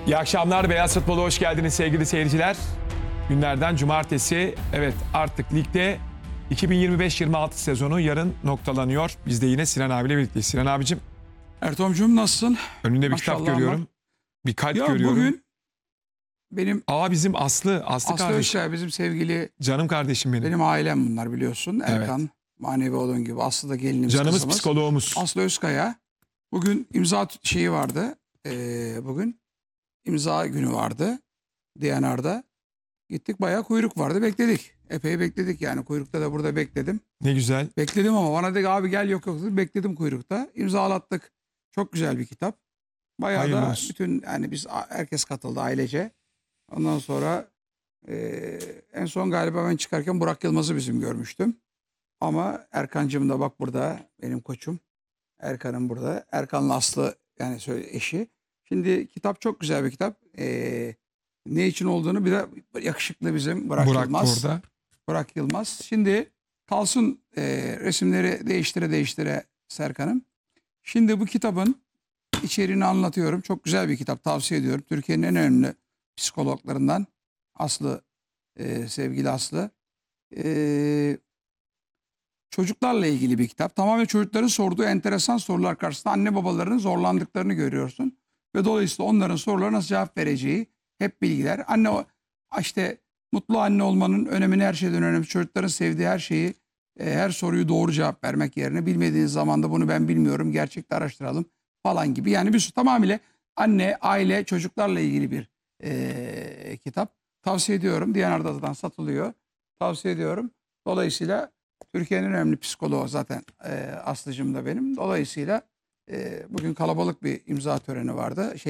İyi akşamlar. Beyaz Futbol'a hoş geldiniz sevgili seyirciler. Günlerden cumartesi. Evet, artık ligde 2025-26 sezonu yarın noktalanıyor. Biz de yine Sinan abiyle birlikteyiz. Sinan abicim, Ertuğrul'cum nasılsın? önünde bir Maşallah kitap görüyorum. var. Bir kalp Ya görüyorum. bugün benim Bizim Aslı Aslı kardeşim. Özkaya, bizim sevgili, Canım kardeşim benim. benim ailem bunlar biliyorsun. Evet. Erkan, manevi oğlun gibi. Aslı da gelinimiz, Canımız kızımız. psikoloğumuz. Aslı Özkaya. Bugün imza şeyi vardı. Bugün imza günü vardı. DNR'da. Gittik, bayağı kuyruk vardı, bekledik. Epey bekledik yani, kuyrukta da burada bekledim. Ne güzel. Bekledim ama bana dedi abi gel, yok dedi. Bekledim kuyrukta. İmzalattık. Çok güzel bir kitap. Bayağı Hayırlı da olsun. bütün, yani biz, herkes katıldı ailece. Ondan sonra en son galiba ben çıkarken Burak Yılmaz'ı bizim görmüştüm. Ama Erkancığım da bak burada, benim koçum. Erkan'ım burada. Erkan'la Aslı, yani eşi. Şimdi kitap çok güzel bir kitap. Ne için olduğunu bir de yakışıklı bizim Burak Yılmaz. burada. Burak Yılmaz. Şimdi kalsın resimleri değiştire Serkan'ım. Şimdi bu kitabın içeriğini anlatıyorum. Çok güzel bir kitap, tavsiye ediyorum. Türkiye'nin en önemli psikologlarından Aslı, sevgili Aslı. Çocuklarla ilgili bir kitap. Tamamen çocukların sorduğu enteresan sorular karşısında anne babaların zorlandıklarını görüyorsun. Ve dolayısıyla onların sorularına nasıl cevap vereceği hep bilgiler. İşte mutlu anne olmanın önemini, her şeyden önemli. Çocukların sevdiği her şeyi, her soruyu doğru cevap vermek yerine bilmediğiniz zaman da bunu ben bilmiyorum, gerçekte araştıralım falan gibi. Yani bir tamamıyla anne, aile, çocuklarla ilgili bir kitap. Tavsiye ediyorum. DNR'dan satılıyor. Tavsiye ediyorum. Dolayısıyla Türkiye'nin en önemli psikoloğu zaten Aslı'cım da benim. Dolayısıyla bugün kalabalık bir imza töreni vardı.